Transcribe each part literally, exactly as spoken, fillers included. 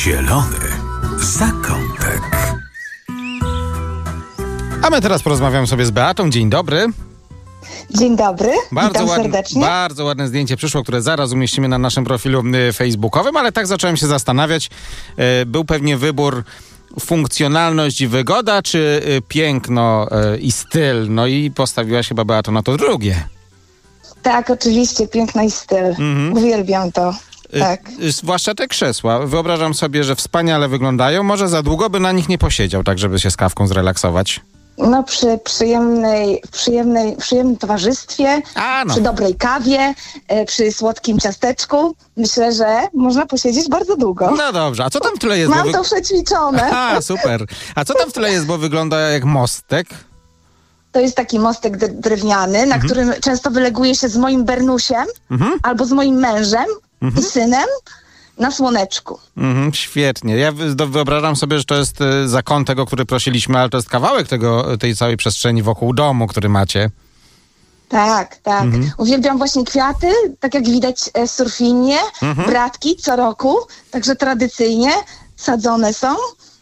Zielony zakątek. A my teraz porozmawiamy sobie z Beatą. Dzień dobry. Dzień dobry, Bardzo witam ładne, serdecznie. bardzo ładne zdjęcie przyszło, które zaraz umieścimy na naszym profilu y, facebookowym, ale tak zacząłem się zastanawiać. Y, był pewnie wybór funkcjonalność i wygoda, czy y, piękno y, i styl. No i postawiłaś chyba, Beato, na to drugie. Tak, oczywiście, piękno i styl. Mhm. Uwielbiam to. Tak. Y, zwłaszcza te krzesła. Wyobrażam sobie, że wspaniale wyglądają. Może za długo by na nich nie posiedział, tak żeby się z kawką zrelaksować. No przy przyjemnej, przyjemnej, przyjemnym towarzystwie, A, no. przy dobrej kawie, e, przy słodkim ciasteczku, myślę, że można posiedzieć bardzo długo. No dobrze, a co tam w tle jest? Mam Bo to przećwiczone. A, super. A co tam w tle jest, bo wygląda jak mostek? To jest taki mostek d- drewniany, na Mhm. którym często wyleguję się z moim Bernusiem Mhm. albo z moim mężem Mhm. i synem na słoneczku. Mhm, świetnie. Ja wy- do- wyobrażam sobie, że to jest y, zakątek, o który prosiliśmy, ale to jest kawałek tego, tej całej przestrzeni wokół domu, który macie. Tak, tak. Mhm. Uwielbiam właśnie kwiaty, tak jak widać e, surfinie, Mhm. bratki co roku, także tradycyjnie sadzone są.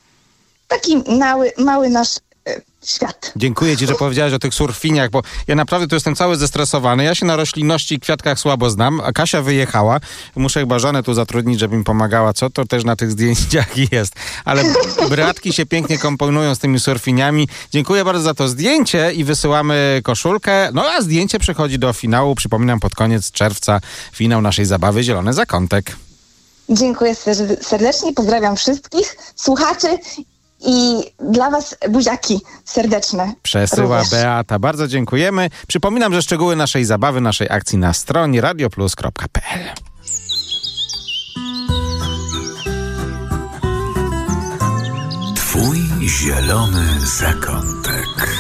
Taki mały, mały nasz e, świat. Dziękuję ci, że powiedziałeś o tych surfiniach, bo ja naprawdę tu jestem cały zestresowany. Ja się na roślinności i kwiatkach słabo znam, a Kasia wyjechała. Muszę chyba żonę tu zatrudnić, żeby mi pomagała, co to też na tych zdjęciach jest. Ale bratki się pięknie komponują z tymi surfiniami. Dziękuję bardzo za to zdjęcie i wysyłamy koszulkę. No a zdjęcie przechodzi do finału. Przypominam, pod koniec czerwca finał naszej zabawy Zielony Zakątek. Dziękuję ser- serdecznie, pozdrawiam wszystkich słuchaczy i dla was buziaki serdeczne. Przesyła również. Beata. Bardzo dziękujemy. Przypominam, że szczegóły naszej zabawy, naszej akcji na stronie radioplus kropka p l. Twój zielony zakątek.